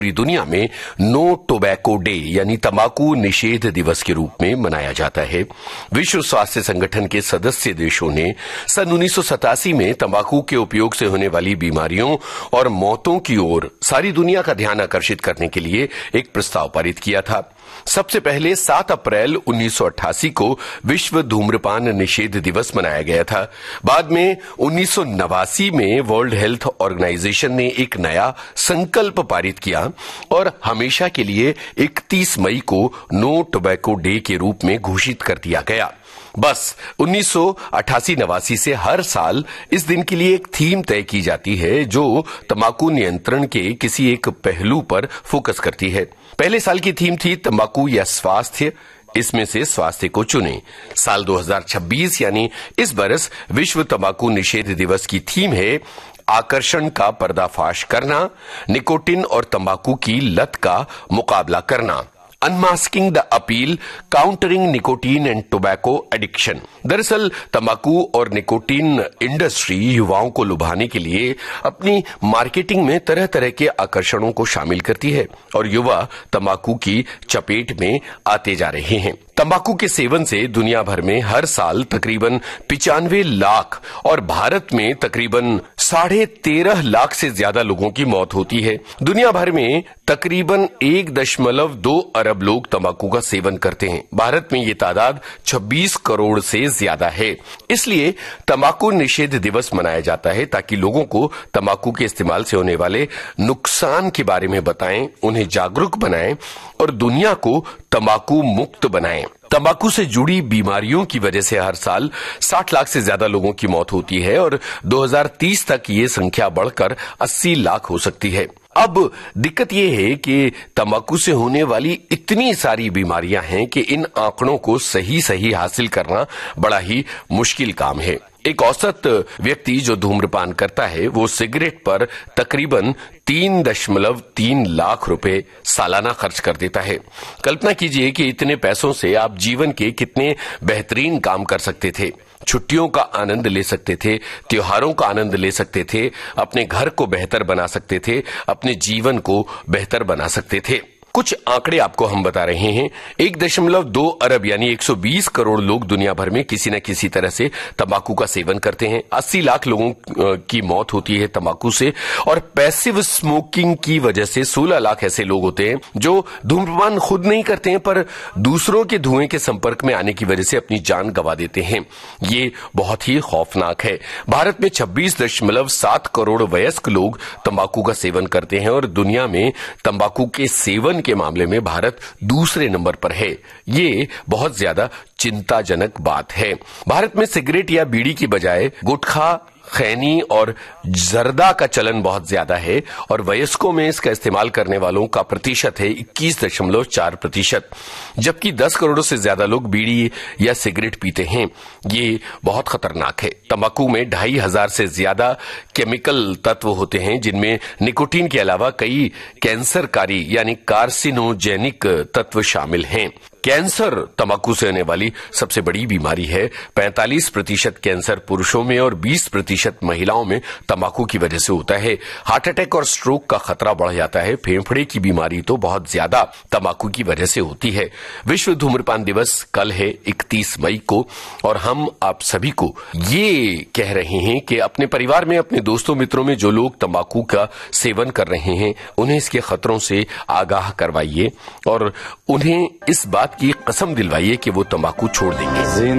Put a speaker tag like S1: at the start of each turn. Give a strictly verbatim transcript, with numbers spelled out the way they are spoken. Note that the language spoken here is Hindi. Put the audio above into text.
S1: पूरी दुनिया में नो टोबैको डे यानी तंबाकू निषेध दिवस के रूप में मनाया जाता है। विश्व स्वास्थ्य संगठन के सदस्य देशों ने सन उन्नीस सौ सतासी में तंबाकू के उपयोग से होने वाली बीमारियों और मौतों की ओर सारी दुनिया का ध्यान आकर्षित करने के लिए एक प्रस्ताव पारित किया था। सबसे पहले सात अप्रैल उन्नीस सौ अट्ठासी को विश्व धूम्रपान निषेध दिवस मनाया गया था। बाद में उन्नीस सौ नवासी में वर्ल्ड हेल्थ ऑर्गेनाइजेशन ने एक नया संकल्प पारित किया और हमेशा के लिए इकतीस मई को नो टोबैको डे के रूप में घोषित कर दिया गया। बस उन्नीस सौ अट्ठासी नवासी से हर साल इस दिन के लिए एक थीम तय की जाती है जो तंबाकू नियंत्रण के किसी एक पहलू पर फोकस करती है। पहले साल की थीम थी तंबाकू या स्वास्थ्य, इसमें से स्वास्थ्य को चुने। साल दो हज़ार छब्बीस यानी इस बरस विश्व तंबाकू निषेध दिवस की थीम है आकर्षण का पर्दाफाश करना, निकोटिन और तंबाकू की लत का मुकाबला करना, unmasking the appeal, countering nicotine and tobacco addiction. दरअसल तंबाकू और निकोटीन इंडस्ट्री युवाओं को लुभाने के लिए अपनी मार्केटिंग में तरह तरह के आकर्षणों को शामिल करती है और युवा तंबाकू की चपेट में आते जा रहे हैं। तंबाकू के सेवन से दुनिया भर में हर साल तकरीबन पिचानवे लाख और भारत में तकरीबन साढ़े तेरह लाख से ज्यादा लोगों की मौत होती है। दुनिया भर में तकरीबन एक दशमलव दो अरब लोग तंबाकू का सेवन करते हैं। भारत में ये तादाद छब्बीस करोड़ से ज्यादा है। इसलिए तंबाकू निषेध दिवस मनाया जाता है ताकि लोगों को तंबाकू के इस्तेमाल से होने वाले नुकसान के बारे में बताएं, उन्हें जागरूक बनाएं और दुनिया को तंबाकू मुक्त बनाएं। तंबाकू से जुड़ी बीमारियों की वजह से हर साल साठ लाख से ज्यादा लोगों की मौत होती है और दो हज़ार तीस तक ये संख्या बढ़कर अस्सी लाख हो सकती है। अब दिक्कत यह है कि तंबाकू से होने वाली इतनी सारी बीमारियां हैं कि इन आंकड़ों को सही सही हासिल करना बड़ा ही मुश्किल काम है। एक औसत व्यक्ति जो धूम्रपान करता है वो सिगरेट पर तकरीबन तीन दशमलव तीन लाख रुपए सालाना खर्च कर देता है। कल्पना कीजिए कि इतने पैसों से आप जीवन के कितने बेहतरीन काम कर सकते थे। छुट्टियों का आनंद ले सकते थे, त्योहारों का आनंद ले सकते थे, अपने घर को बेहतर बना सकते थे, अपने जीवन को बेहतर बना सकते थे। कुछ आंकड़े आपको हम बता रहे हैं। एक दशमलव दो अरब यानी एक सौ बीस करोड़ लोग दुनिया भर में किसी न किसी तरह से तंबाकू का सेवन करते हैं। अस्सी लाख लोगों की मौत होती है तंबाकू से और पैसिव स्मोकिंग की वजह से सोलह लाख ऐसे लोग होते हैं जो धूम्रपान खुद नहीं करते हैं पर दूसरों के धुएं के संपर्क में आने की वजह से अपनी जान गंवा देते हैं। ये बहुत ही खौफनाक है। भारत में छब्बीस दशमलव सात करोड़ वयस्क लोग तंबाकू का सेवन करते हैं और दुनिया में तंबाकू के सेवन के मामले में भारत दूसरे नंबर पर है। ये बहुत ज्यादा चिंताजनक बात है। भारत में सिगरेट या बीड़ी की बजाय गुटखा, खैनी और जर्दा का चलन बहुत ज्यादा है और वयस्कों में इसका इस्तेमाल करने वालों का प्रतिशत है इक्कीस दशमलव चार प्रतिशत, जबकि दस करोड़ से ज्यादा लोग बीड़ी या सिगरेट पीते हैं। ये बहुत खतरनाक है। तंबाकू में ढाई हजार से ज्यादा केमिकल तत्व होते हैं जिनमें निकोटीन के अलावा कई कैंसरकारी यानी कार्सिनोजेनिक तत्व शामिल हैं। कैंसर तंबाकू से होने वाली सबसे बड़ी बीमारी है। पैंतालीस प्रतिशत कैंसर पुरुषों में और बीस प्रतिशत महिलाओं में तंबाकू की वजह से होता है। हार्ट अटैक और स्ट्रोक का खतरा बढ़ जाता है। फेफड़े की बीमारी तो बहुत ज्यादा तंबाकू की वजह से होती है। विश्व धूम्रपान दिवस कल है इकतीस मई को और हम आप सभी को ये कह रहे हैं कि अपने परिवार में, अपने दोस्तों मित्रों में जो लोग तंबाकू का सेवन कर रहे हैं उन्हें इसके खतरों से आगाह करवाइए और उन्हें इस बात की कसम दिलवाइए कि वो तंबाकू छोड़ देंगे।